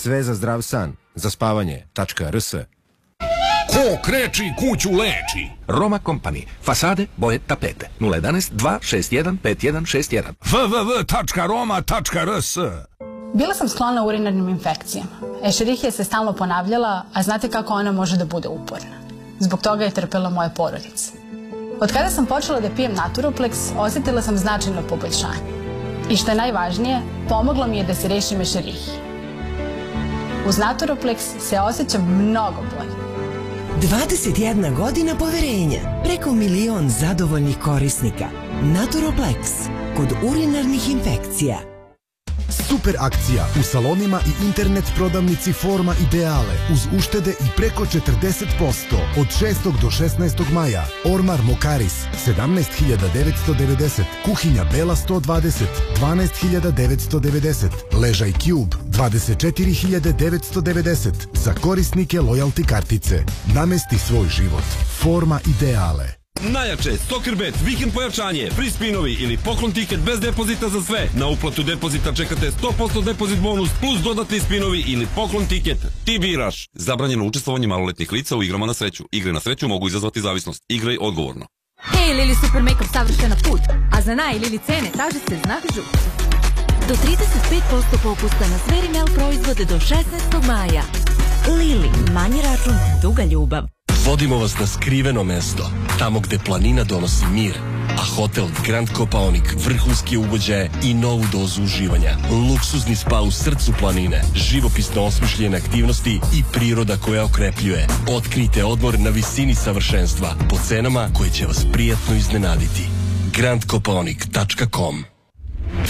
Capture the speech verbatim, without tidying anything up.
Sve za zdrav san. Za spavanje tačka rs. Ko kreči kuću leči. Roma Company. Fasade, boje, tapete. nula jedanaest dva šest jedan pet jedan šest jedan. w w w tačka roma tačka rs. Bila sam sklona urinarnim infekcijama. Escherichia se stalno ponavljala, a znate kako ona može da bude uporna. Zbog toga je trpela moja porodica. Od kada sam počela da pijem Naturoplex, osjetila sam značajno poboljšanje. I što je najvažnije, pomoglo mi je da se rešim Escherichije. Uz Naturoplex se osjećam mnogo bolje. dvadeset jedna godina poverenja, preko milion zadovoljnih korisnika. Naturoplex, kod urinarnih infekcija. Super akcija u salonima i internet prodavnici Forma Ideale uz uštede i preko četrdeset posto od šestog do šesnaestog maja. Ormar Mokaris sedamnaest hiljada devetsto devedeset, kuhinja Bela sto dvadeset dvanaest hiljada devetsto devedeset, ležaj Cube dvadeset četiri hiljade devetsto devedeset. Za korisnike lojalty kartice. Namesti svoj život. Forma Ideale. Najjače, Soccerbet, vikend pojačanje, free spinovi ili poklon tiket bez depozita za sve. Na uplatu depozita čekate sto posto depozit bonus plus dodatni spinovi ili poklon tiket. Ti biraš. Zabranjeno učestvovanje maloletnih lica u igrama na sreću. Igre na sreću mogu izazvati zavisnost. Igraj odgovorno. Hej, Lili Super Makeup savršena put, a za naj Lili cene traži se znak žut. Do trideset pet posto popusta na sve Rimmel proizvode do šesnaestog maja. Lili, manji račun, duga ljubav. Vodimo vas na skriveno mesto, tamo gde planina donosi mir, a hotel Grand Kopaonik vrhunski ugođaje i novu dozu uživanja. Luksuzni spa u srcu planine, živopisno osmišljene aktivnosti i priroda koja okrepljuje. Otkrijte odmor na visini savršenstva po cenama koje će vas prijatno iznenaditi. grand kopaonik tačka com